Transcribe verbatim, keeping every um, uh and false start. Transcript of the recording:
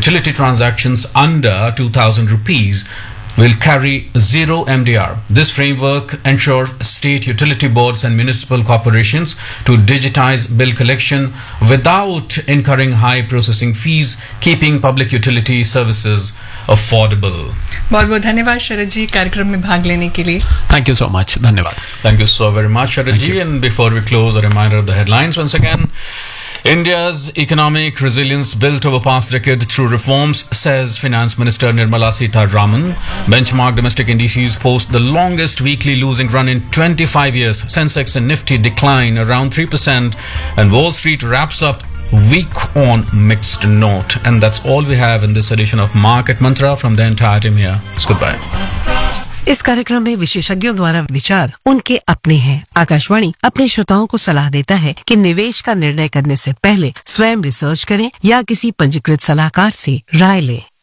utility transactions under two thousand rupees will carry zero M D R. This framework ensures state utility boards and municipal corporations to digitize bill collection without incurring high processing fees, keeping public utility services affordable. बहुत बहुत धन्यवाद शरद जी कार्यक्रम में भाग लेने के लिए. Thank you so much. धन्यवाद. Thank you so very much, Sharad ji. And before we close, a reminder of the headlines once again. India's economic resilience built over past decade through reforms, says Finance Minister Nirmala Sitharaman. Benchmark domestic indices post the longest weekly losing run in twenty-five years. Sensex and Nifty decline around three percent, and Wall Street wraps up week on mixed note. And that's all we have in this edition of Market Mantra from the entire team here. It's goodbye. इस कार्यक्रम में विशेषज्ञों द्वारा विचार उनके अपने हैं. आकाशवाणी अपने श्रोताओं को सलाह देता है कि निवेश का निर्णय करने से पहले स्वयं रिसर्च करें या किसी पंजीकृत सलाहकार से राय लें.